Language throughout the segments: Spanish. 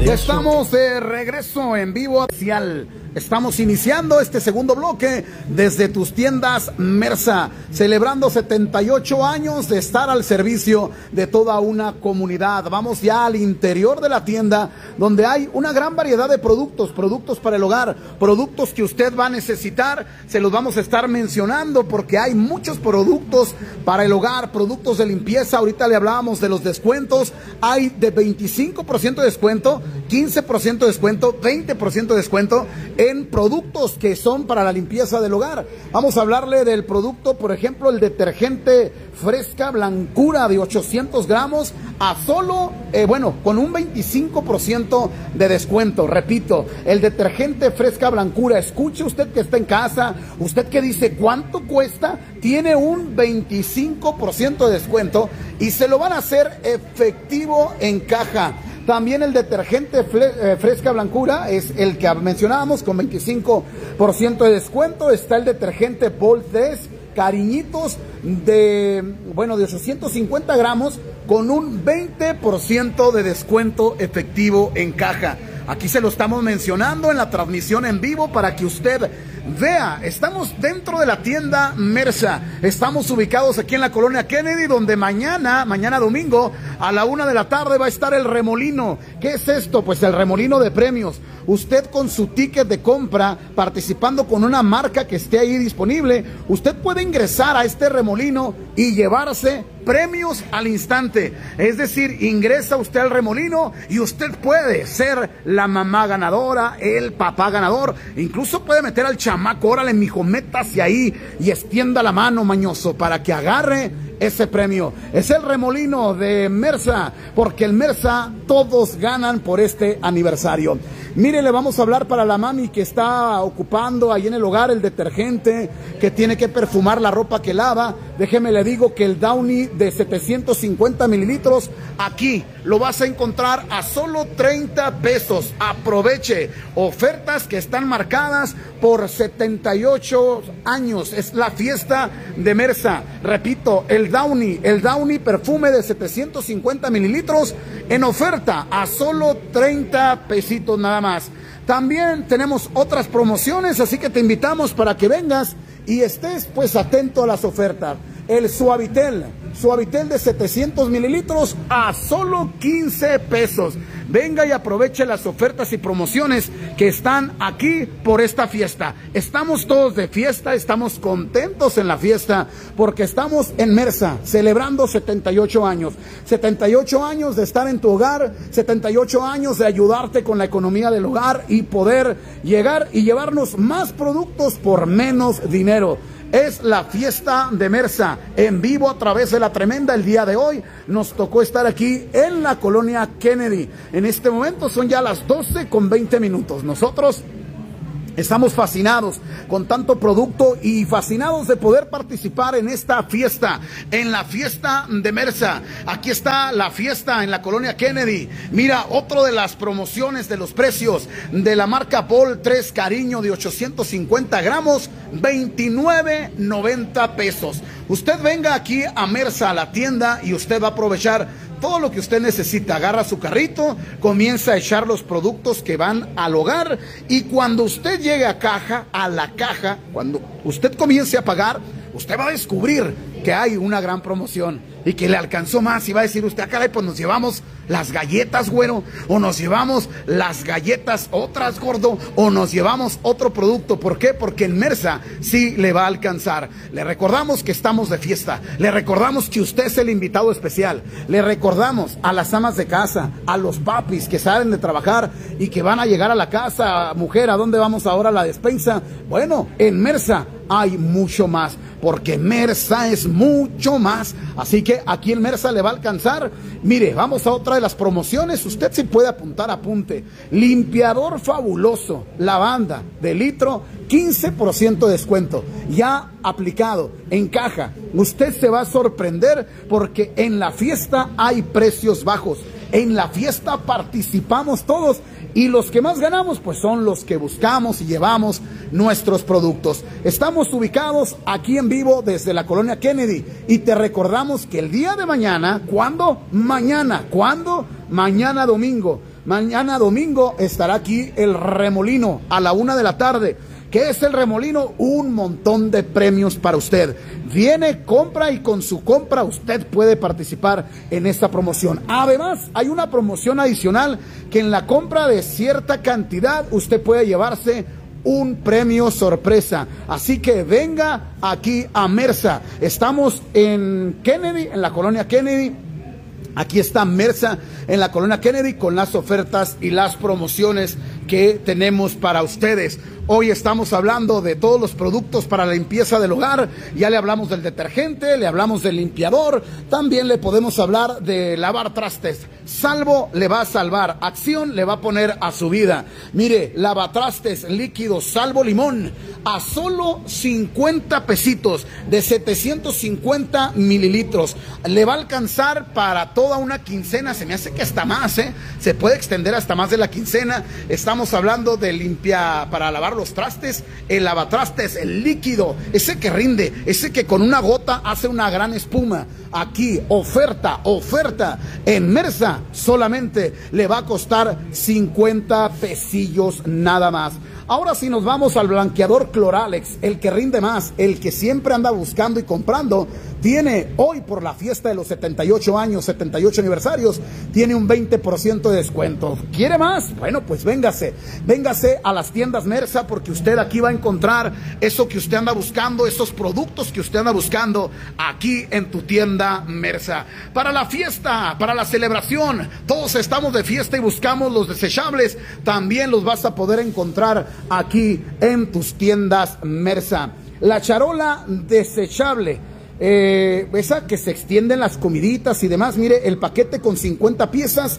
Ya estamos de regreso en vivo. Estamos iniciando este segundo bloque desde tus tiendas Mersa, celebrando 78 años de estar al servicio de toda una comunidad. Vamos ya al interior de la tienda, donde hay una gran variedad de productos para el hogar, productos que usted va a necesitar. Se los vamos a estar mencionando porque hay muchos productos para el hogar, productos de limpieza. Ahorita le hablábamos de los descuentos. Hay de 25% de descuento, 15% de descuento, 20% de descuento en productos que son para la limpieza del hogar. Vamos a hablarle del producto, por ejemplo, el detergente Fresca Blancura de 800 gramos a solo, con un 25% de descuento. Repito, el detergente Fresca Blancura. Escuche usted que está en casa, usted que dice ¿cuánto cuesta? Tiene un 25% de descuento y se lo van a hacer efectivo en caja. También el detergente Fresca Blancura es el que mencionábamos con 25% de descuento. Está el detergente Voltes Cariñitos de 850 gramos con un 20% de descuento efectivo en caja. Aquí se lo estamos mencionando en la transmisión en vivo para que usted vea. Estamos dentro de la tienda Mersa. Estamos ubicados aquí en la colonia Kennedy, donde mañana domingo a la 1 de la tarde va a estar el remolino. ¿Qué es esto? Pues el remolino de premios. Usted con su ticket de compra, participando con una marca que esté ahí disponible, usted puede ingresar a este remolino y llevarse premios al instante. Es decir, ingresa usted al remolino y usted puede ser la mamá ganadora, el papá ganador, incluso puede meter al chamaco, órale mijo, métase ahí y extienda la mano, mañoso, para que agarre ese premio. Es el remolino de Mersa, porque el Mersa todos ganan por este aniversario. Mire, le vamos a hablar para la mami que está ocupando ahí en el hogar el detergente, que tiene que perfumar la ropa que lava. Déjeme le digo que el Downy de 750 mililitros, aquí lo vas a encontrar a solo 30 pesos. Aproveche ofertas que están marcadas por 78 años. Es la fiesta de Mersa. Repito, el Downy perfume de 750 mililitros en oferta a solo 30 pesitos nada más. También tenemos otras promociones, así que te invitamos para que vengas y estés pues atento a las ofertas. El Suavitel de 700 mililitros a solo 15 pesos. Venga y aproveche las ofertas y promociones que están aquí por esta fiesta. Estamos todos de fiesta, estamos contentos en la fiesta porque estamos en Mersa celebrando 78 años. 78 años de estar en tu hogar, 78 años de ayudarte con la economía del hogar y poder llegar y llevarnos más productos por menos dinero. Es la fiesta de Mersa en vivo a través de La Tremenda. El día de hoy nos tocó estar aquí en la colonia Kennedy. En este momento son ya las 12:20. Nosotros estamos fascinados con tanto producto y fascinados de poder participar en esta fiesta, en la fiesta de Mersa. Aquí está la fiesta en la colonia Kennedy. Mira, otro de las promociones de los precios de la marca Paul 3 Cariño de 850 gramos, 29.90 pesos. Usted venga aquí a Mersa, a la tienda, y usted va a aprovechar todo lo que usted necesita. Agarra su carrito, comienza a echar los productos que van al hogar, y cuando usted llegue a la caja, cuando usted comience a pagar, usted va a descubrir que hay una gran promoción y que le alcanzó más, y va a decir usted, caray, pues nos llevamos las galletas, güero, o nos llevamos las galletas otras, gordo, o nos llevamos otro producto. ¿Por qué? Porque en Mersa sí le va a alcanzar. Le recordamos que estamos de fiesta, le recordamos que usted es el invitado especial, le recordamos a las amas de casa, a los papis que salen de trabajar y que van a llegar a la casa. Mujer, ¿a dónde vamos ahora a la despensa? Bueno, en Mersa hay mucho más, porque Mersa es mucho más. Así que aquí en Mersa le va a alcanzar. Mire, vamos a otra de las promociones. Usted si puede apuntar, apunte. Limpiador fabuloso, lavanda de litro, 15% de descuento. Ya aplicado en caja. Usted se va a sorprender porque en la fiesta hay precios bajos. En la fiesta participamos todos, y los que más ganamos pues son los que buscamos y llevamos nuestros productos. Estamos ubicados aquí en vivo desde la colonia Kennedy, y te recordamos que el día de mañana, ¿cuándo? Mañana domingo, Mañana domingo estará aquí el Remolino a la 1 de la tarde. ¿Qué es el Remolino? Un montón de premios para usted. Viene, compra y con su compra usted puede participar en esta promoción. Además, hay una promoción adicional que en la compra de cierta cantidad usted puede llevarse un premio sorpresa. Así que venga aquí a Mersa. Estamos en Kennedy, en la colonia Kennedy. Aquí está Mersa en la colonia Kennedy con las ofertas y las promociones que tenemos para ustedes. Hoy estamos hablando de todos los productos para la limpieza del hogar. Ya le hablamos del detergente, le hablamos del limpiador. También le podemos hablar de lavar trastes. Salvo le va a salvar, Acción le va a poner a su vida. Mire, lavatrastes líquido Salvo Limón a solo 50 pesitos de 750 mililitros. Le va a alcanzar para toda una quincena. Se me hace que hasta más, se puede extender hasta más de la quincena. Estamos hablando de limpia para lavar los trastes, el lavatrastes, el líquido, ese que rinde, ese que con una gota hace una gran espuma. Aquí, oferta en Mersa, solamente le va a costar 50 pesillos nada más. Ahora sí nos vamos al blanqueador Cloralex, el que rinde más, el que siempre anda buscando y comprando. Tiene hoy por la fiesta de los 78 años, 78 aniversarios, tiene un 20% de descuento. ¿Quiere más? Bueno, pues véngase a las tiendas Mersa, porque usted aquí va a encontrar eso que usted anda buscando, esos productos que usted anda buscando aquí en tu tienda Mersa. Para la fiesta, para la celebración, todos estamos de fiesta y buscamos los desechables, también los vas a poder encontrar aquí en tus tiendas Mersa. La charola desechable, esa que se extienden las comiditas y demás, mire, el paquete con 50 piezas,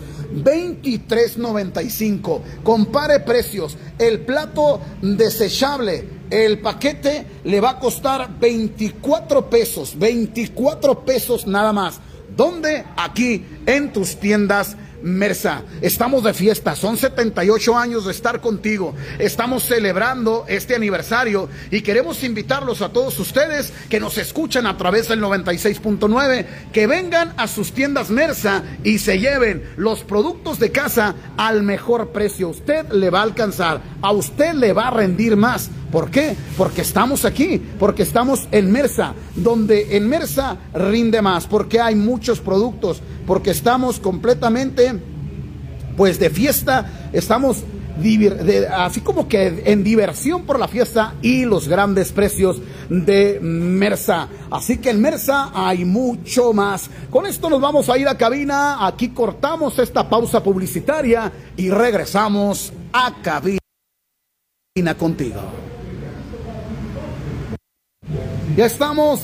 $23.95. Compare precios. El plato desechable, el paquete le va a costar 24 pesos, 24 pesos nada más. ¿Dónde? Aquí en tus tiendas Mersa. Estamos de fiesta, son 78 años de estar contigo. Estamos celebrando este aniversario y queremos invitarlos a todos ustedes que nos escuchan a través del 96.9, que vengan a sus tiendas Mersa y se lleven los productos de casa al mejor precio. Usted le va a alcanzar, a usted le va a rendir más. ¿Por qué? Porque estamos aquí, porque estamos en Mersa, donde en Mersa rinde más, porque hay muchos productos, porque estamos completamente pues de fiesta, estamos así como que en diversión por la fiesta y los grandes precios de Mersa. Así que en Mersa hay mucho más. Con esto nos vamos a ir a cabina. Aquí cortamos esta pausa publicitaria y regresamos a cabina contigo. Ya estamos